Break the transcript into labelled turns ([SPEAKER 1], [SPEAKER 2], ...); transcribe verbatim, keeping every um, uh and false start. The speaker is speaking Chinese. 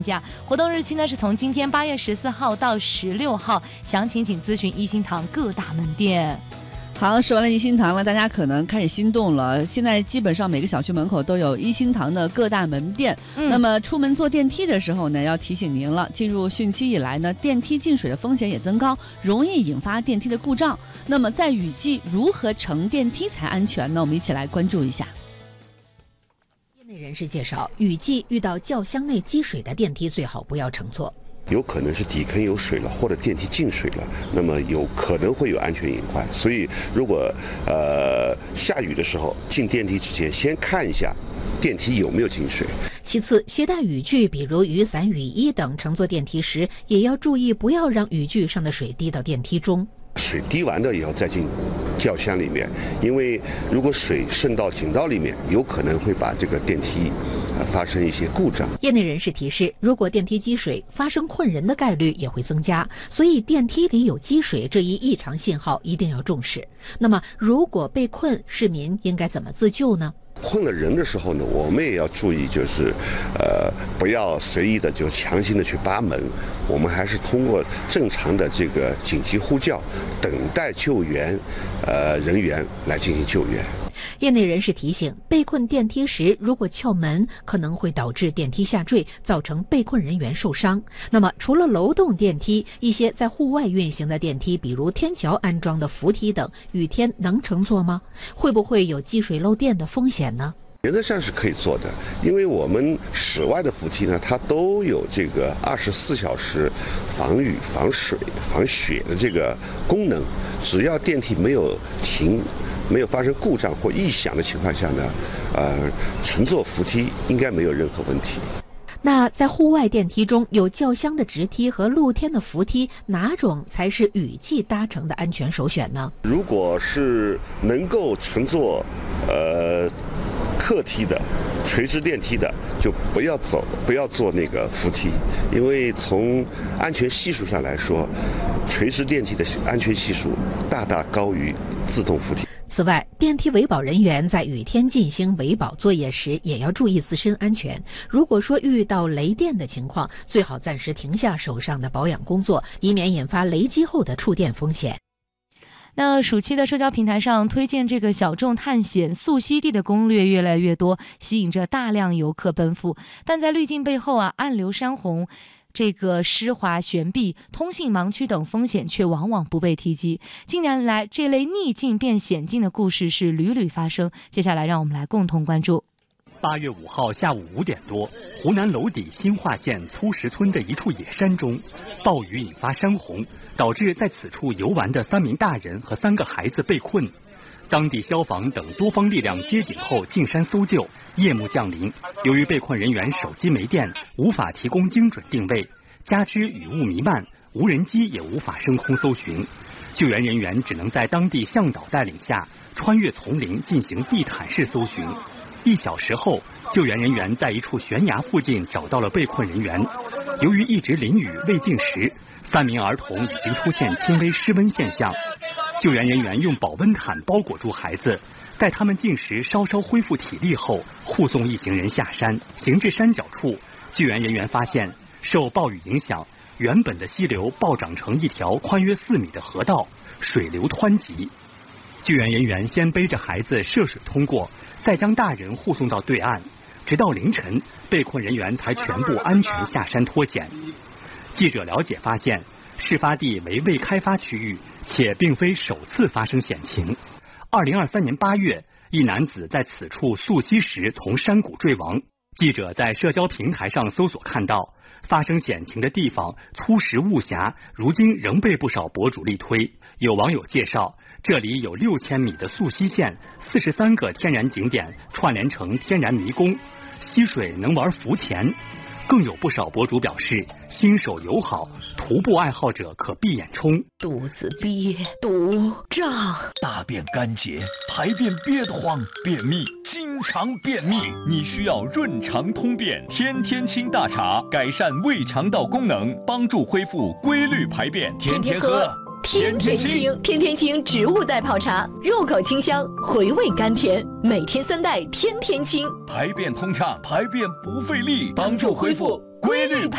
[SPEAKER 1] 价活动日期呢是从今天八月十四号到十六号，详情请咨询一心堂各大门店。
[SPEAKER 2] 好，说完了一心堂了，大家可能开始心动了。现在基本上每个小区门口都有一心堂的各大门店。嗯、那么出门坐电梯的时候呢，要提醒您了，进入汛期以来呢，电梯进水的风险也增高，容易引发电梯的故障。那么在雨季如何乘电梯才安全呢？我们一起来关注一下。
[SPEAKER 3] 业内人士介绍，雨季遇到轿厢内积水的电梯最好不要乘坐。
[SPEAKER 4] 有可能是底坑有水了，或者电梯进水了，那么有可能会有安全隐患。所以，如果呃下雨的时候进电梯之前，先看一下电梯有没有进水。
[SPEAKER 3] 其次，携带雨具，比如雨伞、雨衣等，乘坐电梯时也要注意，不要让雨具上的水滴到电梯中。
[SPEAKER 4] 水滴完了以后再进轿厢里面，因为如果水渗到井道里面，有可能会把这个电梯呃发生一些故障。
[SPEAKER 3] 业内人士提示，如果电梯积水，发生困人的概率也会增加，所以电梯里有积水这一异常信号一定要重视。那么，如果被困，市民应该怎么自救呢？
[SPEAKER 4] 困了人的时候呢，我们也要注意，就是，呃，不要随意的就强行的去扒门，我们还是通过正常的这个紧急呼叫，等待救援，呃人员来进行救援。
[SPEAKER 3] 业内人士提醒，被困电梯时，如果撬门，可能会导致电梯下坠，造成被困人员受伤。那么，除了楼栋电梯，一些在户外运行的电梯，比如天桥安装的扶梯等，雨天能乘坐吗？会不会有积水漏电的风险呢？
[SPEAKER 4] 原则上是可以做的，因为我们室外的扶梯呢，它都有这个二十四小时防雨、防水、防雪的这个功能。只要电梯没有停，没有发生故障或异响的情况下呢，呃，乘坐扶梯应该没有任何问题。
[SPEAKER 3] 那在户外电梯中有轿厢的直梯和露天的扶梯，哪种才是雨季搭乘的安全首选呢？
[SPEAKER 4] 如果是能够乘坐，呃。客梯的、垂直电梯的就不要走，不要坐那个扶梯，因为从安全系数上来说，垂直电梯的安全系数大大高于自动扶梯。
[SPEAKER 3] 此外，电梯维保人员在雨天进行维保作业时，也要注意自身安全。如果说遇到雷电的情况，最好暂时停下手上的保养工作，以免引发雷击后的触电风险。
[SPEAKER 1] 那暑期的社交平台上推荐这个小众探险溯溪地的攻略越来越多，吸引着大量游客奔赴。但在滤镜背后啊，暗流山洪、这个湿滑悬臂、通信盲区等风险却往往不被提及。近年来，这类逆境变险境的故事是屡屡发生。接下来，让我们来共同关注。
[SPEAKER 5] 八月五号下午五点多，湖南娄底新化县粗石村的一处野山中，暴雨引发山洪，导致在此处游玩的三名大人和三个孩子被困。当地消防等多方力量接警后进山搜救，夜幕降临，由于被困人员手机没电，无法提供精准定位，加之雨雾弥漫，无人机也无法升空搜寻，救援人员只能在当地向导带领下，穿越丛林进行地毯式搜寻。一小时后，救援人员在一处悬崖附近找到了被困人员。由于一直淋雨未进食，三名儿童已经出现轻微失温现象。救援人员用保温毯包裹住孩子，待他们进食稍稍恢复体力后，护送一行人下山。行至山脚处，救援人员发现受暴雨影响，原本的溪流暴涨成一条宽约四米的河道，水流湍急。救援人员先背着孩子涉水通过，再将大人护送到对岸，直到凌晨，被困人员才全部安全下山脱险。记者了解发现，事发地为未开发区域，且并非首次发生险情。二零二三年八月，一男子在此处溯溪时从山谷坠亡。记者在社交平台上搜索看到，发生险情的地方粗石雾峡，如今仍被不少博主力推。有网友介绍，这里有六千米的溯溪线，四十三个天然景点串联成天然迷宫，溪水能玩浮潜。更有不少博主表示，新手友好，徒步爱好者可闭眼冲。
[SPEAKER 6] 肚子憋，肚胀，
[SPEAKER 7] 大便干结，排便憋得慌，便秘，经常便秘，你需要润肠通便天天清大茶，改善胃肠道功能，帮助恢复规律排便，天天喝。
[SPEAKER 6] 天天清，天天清植物代泡茶，入口清香，回味甘甜，每天三袋，天天清，
[SPEAKER 7] 排便通畅，排便不费力，帮助恢复规律排